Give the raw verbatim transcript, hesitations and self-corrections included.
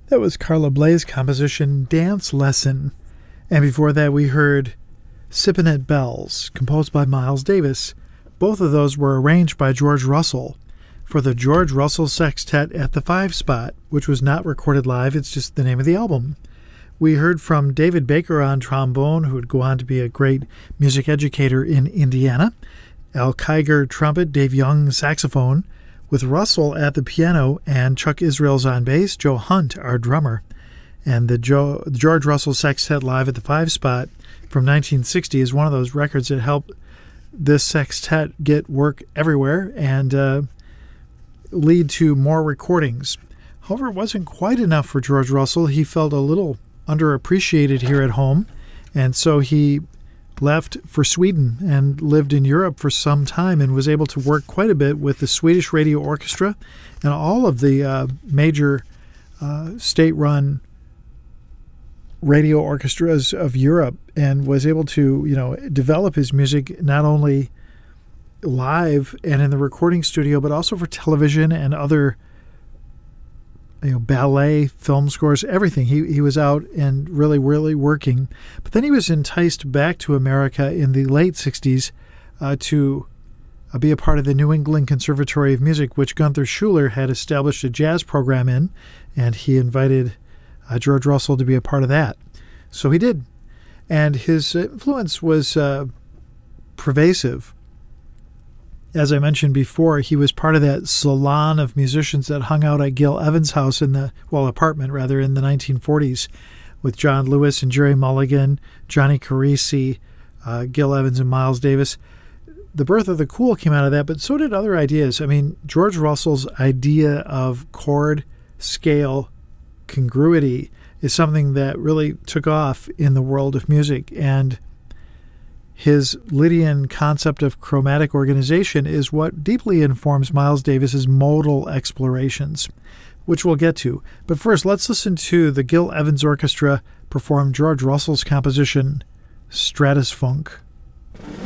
That was Carla Bley's composition, Dance Lesson. And before that, we heard Sippin' at Bells, composed by Miles Davis. Both of those were arranged by George Russell for the George Russell Sextet at the Five Spot, which was not recorded live. It's just the name of the album. We heard from David Baker on trombone, who would go on to be a great music educator in Indiana. Al Kiger trumpet, Dave Young saxophone, with Russell at the piano and Chuck Israels on bass, Joe Hunt, our drummer. And the, Joe, the George Russell Sextet live at the Five Spot from nineteen sixty is one of those records that helped this sextet get work everywhere and uh, lead to more recordings. However, it wasn't quite enough for George Russell. He felt a little underappreciated here at home, and so he left for Sweden and lived in Europe for some time and was able to work quite a bit with the Swedish Radio Orchestra and all of the uh, major uh, state-run radio orchestras of Europe, and was able to, you know, develop his music not only live and in the recording studio, but also for television and other, you know, ballet, film scores, everything. He he was out and really, really working. But then he was enticed back to America in the late sixties uh, to uh, be a part of the New England Conservatory of Music, which Gunther Schuller had established a jazz program in, and he invited uh, George Russell to be a part of that. So he did. And his influence was uh, pervasive. As I mentioned before, he was part of that salon of musicians that hung out at Gil Evans' house in the, well, apartment rather, in the nineteen forties with John Lewis and Jerry Mulligan, Johnny Carisi, uh, Gil Evans and Miles Davis. The birth of the cool came out of that, but so did other ideas. I mean, George Russell's idea of chord, scale, congruity is something that really took off in the world of music, and his Lydian concept of chromatic organization is what deeply informs Miles Davis's modal explorations, which we'll get to. But first, let's listen to the Gil Evans Orchestra perform George Russell's composition, Stratus Funk.